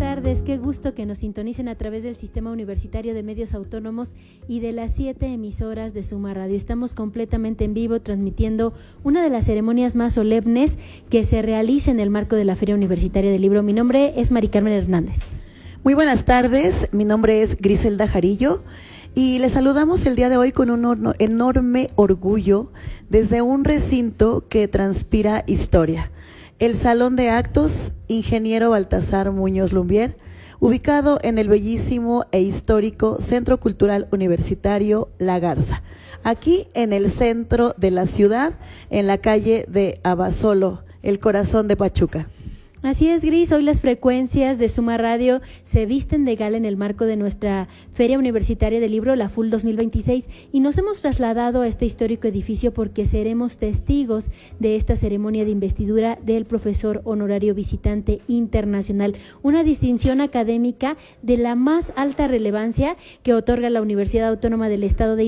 tardes, qué gusto que nos sintonicen a través del Sistema Universitario de Medios Autónomos y de las 7 emisoras de Suma Radio. Estamos completamente en vivo transmitiendo una de las ceremonias más solemnes que se realiza en el marco de la Feria Universitaria del Libro. Mi nombre es Mari Carmen Hernández. Muy buenas tardes, mi nombre es Griselda Jarillo y les saludamos el día de hoy con un enorme orgullo desde un recinto que transpira historia. El Salón de Actos Ingeniero Baltasar Muñoz Lumbier, ubicado en el bellísimo e histórico Centro Cultural Universitario La Garza, aquí en el centro de la ciudad, en la calle de Abasolo, el corazón de Pachuca. Así es, Gris, hoy las frecuencias de Suma Radio se visten de gala en el marco de nuestra Feria Universitaria del Libro, la FUL 2026, y nos hemos trasladado a este histórico edificio porque seremos testigos de esta ceremonia de investidura del profesor honorario visitante internacional, una distinción académica de la más alta relevancia que otorga la Universidad Autónoma del Estado de